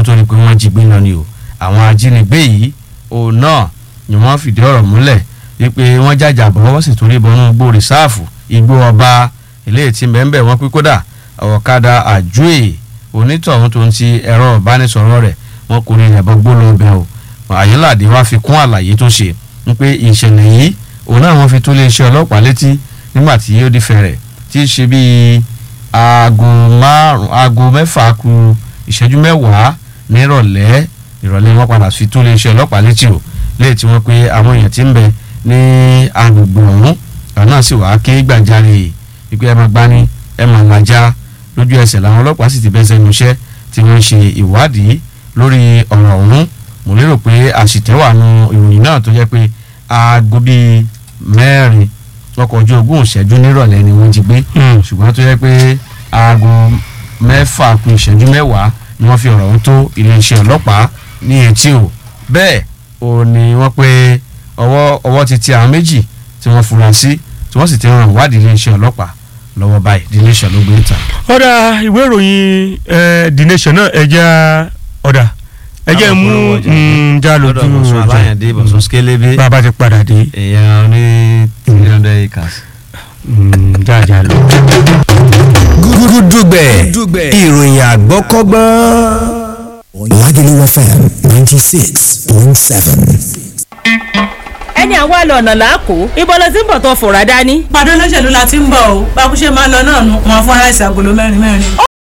tó ní pé wọ́n jí gbé lọ ni o àwọn ajínigbé yìí òun náà ni wọ́n fìdí ọ̀rọ̀ múlẹ̀ wípé wọ́n jàjà bọ́ wọ́n sì torí bọ́nú igbó rìsáàfù igbó ọba eléyìí tí mẹ́ńbẹ̀ wọ́n pín kódà ọ̀kadà àjúè onítọ̀hún tó ń ti ẹ̀rọ ìbánisọ̀rọ̀ rẹ̀ wọ́n kò ní ìyàbọ̀ gbóló bẹ́ẹ̀ o Ayéládé wá fi kún àlàyé tó ṣe wípé ìṣẹ̀lẹ̀ yìí òun náà wọ́n fi tó iléeṣẹ́ ọlọ́pàá létí nígbà tí ó di fẹ̀rẹ̀ tí í ṣe bíi aago mẹ́fà kù ìṣẹ́jú mẹ́wàá nírọ̀lẹ́ wọn padà fi tó iléeṣẹ́ ọlọ́pàá létí o léyìí tí wọ́n pé àwọn èèyàn ti ń bẹ ní agbègbè ọ̀hún àwọn náà sì wá ké gbàjarè wípé ẹ máa gbani ẹ máa lajà lójú ẹsẹ̀ làwọn ọlọ́pàá sì ti bẹ́ sẹ́nu iṣẹ́ tí wọ́n ń ṣe ìwádìí lórí ọ̀rọ̀ ọ̀hún mo lérò pé àṣìtẹ́wà nu ìròyìn náà tó jẹ́ pé aago bíi 4 ọkọ̀ ojú ogún ìṣẹ́jú nírọ̀lẹ́ ni wọ́n ti gbé ṣùgbọ́n tó jẹ́ pé aago 6 kù ìṣẹ́jú 10 ni wọ́n fi ọ̀rọ̀ ọ̀hún tó iléeṣẹ́ ọlọ́pàá ní etí o bẹ́ẹ̀ ò ní wọ́n pé ọwọ́ ti ti àwọn méjì tí wọ́n fura sí tí wọ́n sì ti ràn wádìí iléeṣẹ́ ọlọ́pàá lọ́wọ́ báyìí The Nation ló gbé ń ta. ọ̀dà ìwé ìròyìn The Nation náà ẹjẹ́ mú já lójú ọjà bàbá ti padà dé. èèyàn ní 300 acres. jájà lọ. Gúdúgbẹ̀ ìròyìn àgbọ́kọ́gbọ́n. Lagelu FM 96.7. ẹni àwa lọ ọ̀nà làákò ibo ló ti ń bọ̀ tó fòrà dání. pàdé olóṣèlú la ti ń bọ̀ o bákúṣe máa ń lọ náà nù wọn fún aláìsí agolo mẹ́rin.